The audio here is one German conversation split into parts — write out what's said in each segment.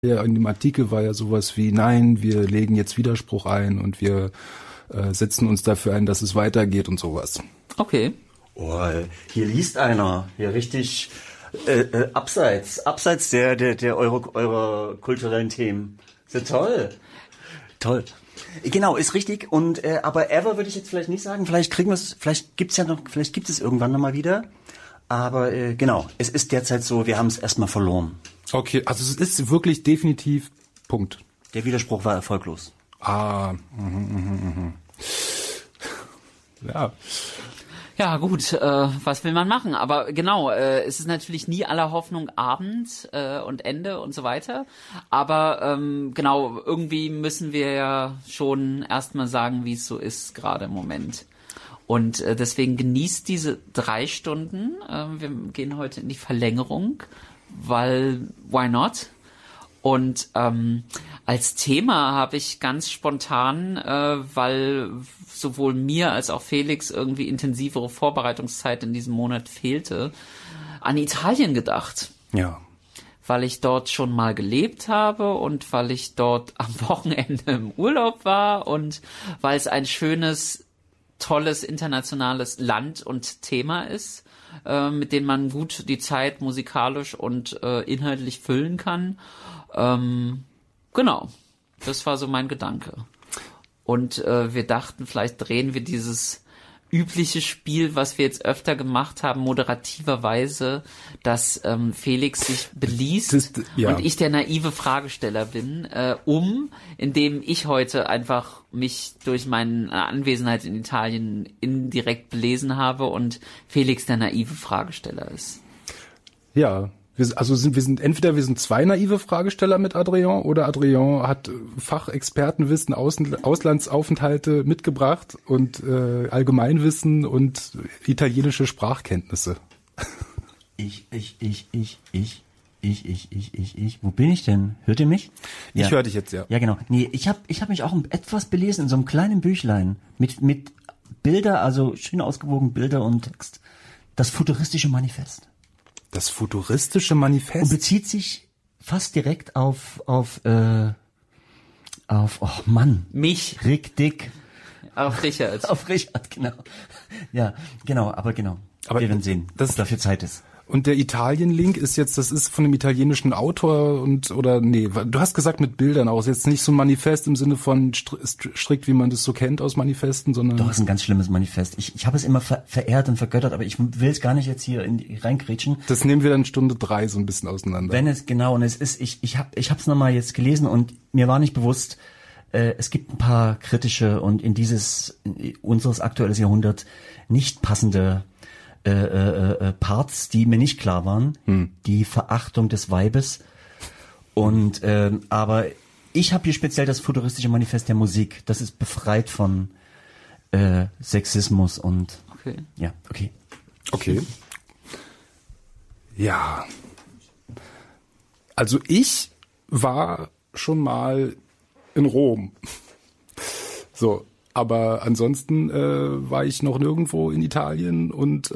Ja, in dem Artikel war ja sowas wie, nein, wir legen jetzt Widerspruch ein und wir setzen uns dafür ein, dass es weitergeht und sowas. Okay. Oh, hier liest einer, hier richtig abseits der eurer kulturellen Themen. Ist ja toll. Genau, ist richtig. Und aber ever würde ich jetzt vielleicht nicht sagen. Vielleicht kriegen wir es, vielleicht gibt es irgendwann nochmal wieder. Aber genau, es ist derzeit so, wir haben es erstmal verloren. Okay, also es ist wirklich definitiv Punkt. Der Widerspruch war erfolglos. Ja. Ja gut, was will man machen? Aber genau, es ist natürlich nie aller Hoffnung Abend und Ende und so weiter. Aber genau, irgendwie müssen wir ja schon erstmal sagen, wie es so ist gerade im Moment. Und deswegen genießt diese 3 Stunden. Wir gehen heute in die Verlängerung, weil why not? Und als Thema habe ich ganz spontan, weil sowohl mir als auch Felix irgendwie intensivere Vorbereitungszeit in diesem Monat fehlte, an Italien gedacht. Ja. Weil ich dort schon mal gelebt habe und weil ich dort am Wochenende im Urlaub war und weil es ein schönes, tolles, internationales Land und Thema ist, mit dem man gut die Zeit musikalisch und inhaltlich füllen kann. Genau, das war so mein Gedanke. Und wir dachten, vielleicht drehen wir dieses übliche Spiel, was wir jetzt öfter gemacht haben, moderativerweise, dass Felix sich beliest und ich der naive Fragesteller bin, indem ich heute einfach mich durch meine Anwesenheit in Italien indirekt belesen habe und Felix der naive Fragesteller ist. Ja. Wir sind entweder 2 naive Fragesteller mit Adrian oder Adrian hat Fachexpertenwissen, Auslandsaufenthalte mitgebracht und Allgemeinwissen und italienische Sprachkenntnisse. Ich. Wo bin ich denn? Hört ihr mich? Ja. Ich höre dich jetzt, ja. Ja, genau. Nee, ich hab mich auch etwas belesen in so einem kleinen Büchlein mit Bilder, also schön ausgewogen Bilder und Text. Das futuristische Manifest. Das futuristische Manifest? Und bezieht sich fast direkt auf mich. Rick Dick. Auf Richard. Auf Richard, genau. Ja, genau, aber genau. Aber wir werden sehen, dass dafür Zeit ist. Und der Italien-Link ist jetzt, das ist von einem italienischen Autor du hast gesagt mit Bildern auch, ist jetzt nicht so ein Manifest im Sinne von strikt, wie man das so kennt aus Manifesten, sondern... Doch, ist ein ganz schlimmes Manifest. Ich habe es immer verehrt und vergöttert, aber ich will es gar nicht jetzt hier reingrätschen. Das nehmen wir dann Stunde 3 so ein bisschen auseinander. Wenn es genau, und es ist, ich hab's nochmal jetzt gelesen und mir war nicht bewusst, es gibt ein paar kritische und in unseres aktuelles Jahrhundert nicht passende Parts, die mir nicht klar waren, die Verachtung des Weibes und aber ich habe hier speziell das futuristische Manifest der Musik, das ist befreit von Sexismus und okay. Ja, also ich war schon mal in Rom, so. Aber ansonsten war ich noch nirgendwo in Italien und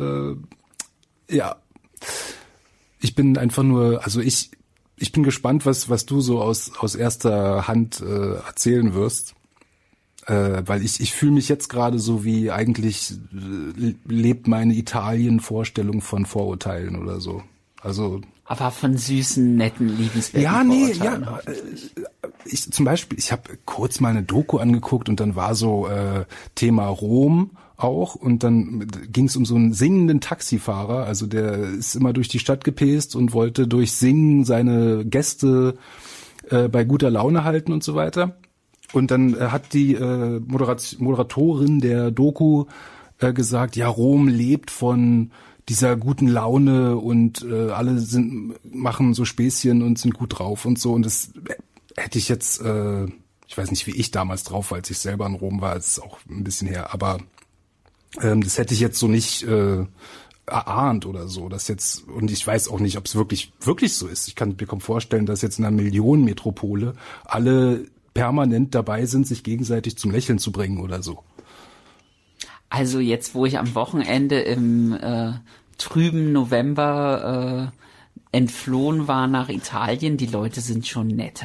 ich bin einfach nur, also ich bin gespannt, was du so aus erster Hand erzählen wirst, weil ich fühle mich jetzt gerade so wie eigentlich lebt meine Italien-Vorstellung von Vorurteilen oder so. Also aber von süßen, netten, liebenswerten Vorurteilen. Ich habe kurz mal eine Doku angeguckt und dann war so Thema Rom auch und dann ging es um so einen singenden Taxifahrer, also der ist immer durch die Stadt gepäst und wollte durch Singen seine Gäste bei guter Laune halten und so weiter. Und dann hat die Moderatorin der Doku gesagt, ja, Rom lebt von dieser guten Laune und alle machen so Späßchen und sind gut drauf und so. Und das hätte ich jetzt, ich weiß nicht, wie ich damals drauf war, als ich selber in Rom war, das ist auch ein bisschen her, aber das hätte ich jetzt so nicht erahnt oder so. Das jetzt, und ich weiß auch nicht, ob es wirklich so ist. Ich kann mir kaum vorstellen, dass jetzt in einer Millionenmetropole alle permanent dabei sind, sich gegenseitig zum Lächeln zu bringen oder so. Also jetzt, wo ich am Wochenende im trüben November entflohen war nach Italien. Die Leute sind schon netter.